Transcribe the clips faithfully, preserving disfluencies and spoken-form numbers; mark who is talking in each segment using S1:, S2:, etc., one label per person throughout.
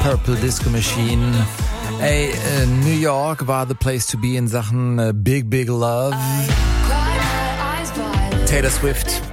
S1: Purple Disco Machine. Ey, äh, New York war the place to be in Sachen äh, Big Big Love. Taylor Swift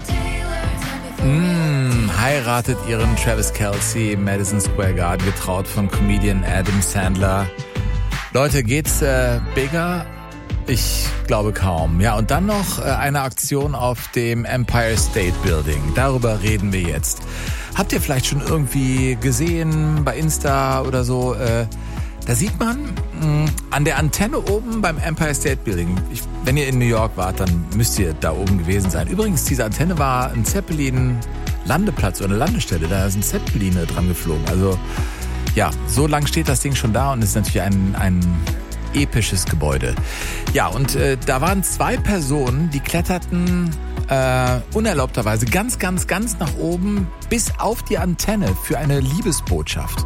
S1: mm, heiratet ihren Travis Kelce im Madison Square Garden, getraut von Comedian Adam Sandler. Leute, geht's äh, bigger? Ich glaube kaum. Ja, und dann noch äh, eine Aktion auf dem Empire State Building. Darüber reden wir jetzt. Habt ihr vielleicht schon irgendwie gesehen bei Insta oder so? Äh, da sieht man mh, an der Antenne oben beim Empire State Building. Ich, wenn ihr in New York wart, dann müsst ihr da oben gewesen sein. Übrigens, diese Antenne war ein Zeppelin-Landeplatz oder eine Landestelle. Da sind Zeppeline dran geflogen. Also ja, so lang steht das Ding schon da und ist natürlich ein, ein episches Gebäude. Ja, und äh, da waren zwei Personen, die kletterten äh, unerlaubterweise ganz, ganz, ganz nach oben bis auf die Antenne für eine Liebesbotschaft.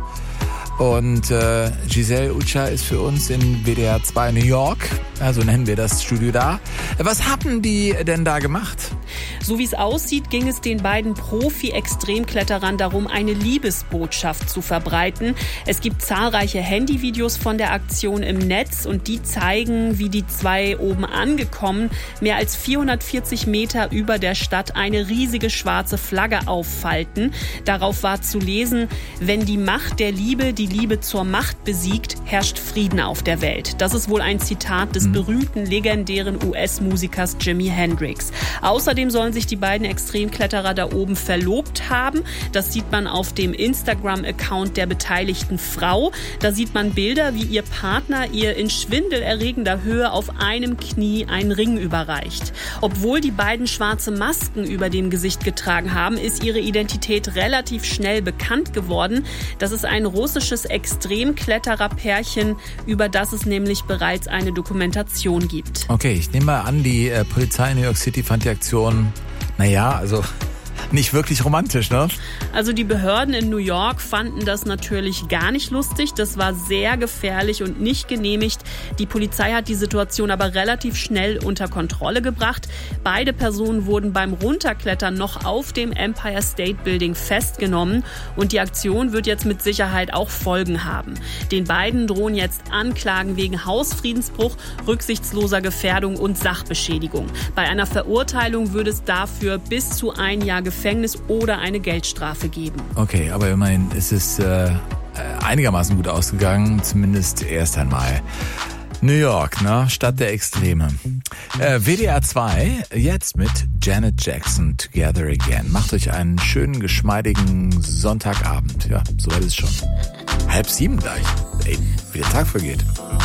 S1: Und äh, Giselle Ucha ist für uns in W D R zwei New York, also nennen wir das Studio da. Was haben die denn da gemacht?
S2: So wie es aussieht, ging es den beiden Profi-Extremkletterern darum, eine Liebesbotschaft zu verbreiten. Es gibt zahlreiche Handyvideos von der Aktion im Netz und die zeigen, wie die zwei oben angekommen, mehr als vierhundertvierzig Meter über der Stadt eine riesige schwarze Flagge auffalten. Darauf war zu lesen: Wenn die Macht der Liebe die Liebe zur Macht besiegt, herrscht Frieden auf der Welt. Das ist wohl ein Zitat des berühmten, legendären U S-Musikers Jimi Hendrix. Außerdem sollen sich die beiden Extremkletterer da oben verlobt haben. Das sieht man auf dem Instagram-Account der beteiligten Frau. Da sieht man Bilder, wie ihr Partner ihr in schwindelerregender Höhe auf einem Knie einen Ring überreicht. Obwohl die beiden schwarze Masken über dem Gesicht getragen haben, ist ihre Identität relativ schnell bekannt geworden. Das ist ein russisches Extremkletterer-Pärchen, über das es nämlich bereits eine Dokumentation gibt.
S1: Okay, ich nehme mal an, die äh, Polizei in New York City fand die Aktion, naja, also nicht wirklich romantisch, ne?
S2: Also die Behörden in New York fanden das natürlich gar nicht lustig. Das war sehr gefährlich und nicht genehmigt. Die Polizei hat die Situation aber relativ schnell unter Kontrolle gebracht. Beide Personen wurden beim Runterklettern noch auf dem Empire State Building festgenommen. Und die Aktion wird jetzt mit Sicherheit auch Folgen haben. Den beiden drohen jetzt Anklagen wegen Hausfriedensbruch, rücksichtsloser Gefährdung und Sachbeschädigung. Bei einer Verurteilung würde es dafür bis zu ein Jahr Gefängnis oder eine Geldstrafe geben.
S1: Okay, aber immerhin ist es äh, einigermaßen gut ausgegangen, zumindest erst einmal. New York, ne? Stadt der Extreme. Äh, W D R zwei, jetzt mit Janet Jackson, Together Again. Macht euch einen schönen, geschmeidigen Sonntagabend. Ja, so weit ist es schon. Halb sieben gleich. Ey, wie der Tag vergeht.